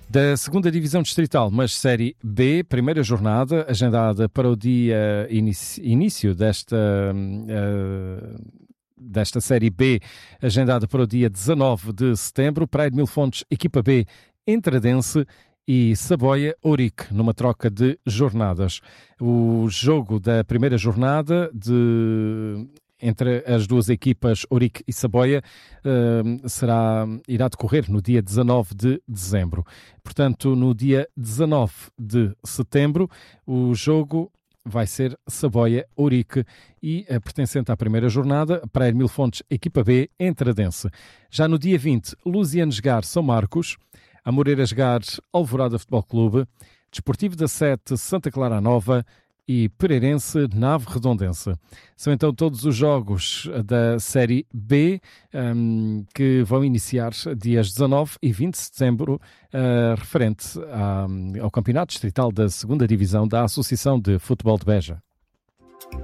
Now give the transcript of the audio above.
Da segunda Divisão Distrital, mas Série B, primeira jornada, agendada para o dia início desta Série B, agendada para o dia 19 de setembro, Praia de Mil Fontes, equipa B, Entradense e Saboia Ourique, numa troca de jornadas. O jogo da primeira jornada entre as duas equipas, Ourique e Saboia, irá decorrer no dia 19 de dezembro. Portanto, no dia 19 de setembro, o jogo vai ser Saboia-Ourique e, pertencente à primeira jornada, Praia de Mil Fontes, equipa B, Entradense. Já no dia 20, Luzianes-Gar, São Marcos, Amoreiras-Gar, Alvorada Futebol Clube, Desportivo da Sete, Santa Clara Nova e Pereirense, Nave Redondense. São então todos os jogos da Série B que vão iniciar dias 19 e 20 de setembro, referente ao Campeonato Distrital da segunda Divisão da Associação de Futebol de Beja.